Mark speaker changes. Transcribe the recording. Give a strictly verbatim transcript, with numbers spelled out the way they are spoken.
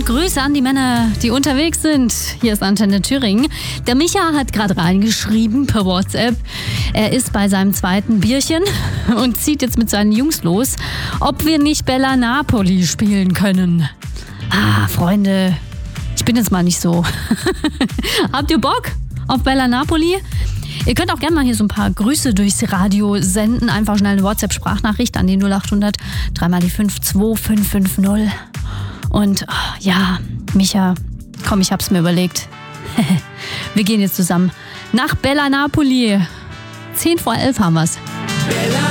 Speaker 1: Grüße an die Männer, die unterwegs sind. Hier ist Antenne Thüringen. Der Micha hat gerade reingeschrieben per WhatsApp, er ist bei seinem zweiten Bierchen und zieht jetzt mit seinen Jungs los, ob wir nicht Bella Napoli spielen können. Ah, Freunde, ich bin jetzt mal nicht so. Habt ihr Bock auf Bella Napoli? Ihr könnt auch gerne mal hier so ein paar Grüße durchs Radio senden. Einfach schnell eine WhatsApp-Sprachnachricht an die null acht hundert drei mal die fünf zwei fünf fünf null. Und oh, ja, Micha, komm, ich hab's mir überlegt. Wir gehen jetzt zusammen nach Bella Napoli. zehn vor elf haben wir's.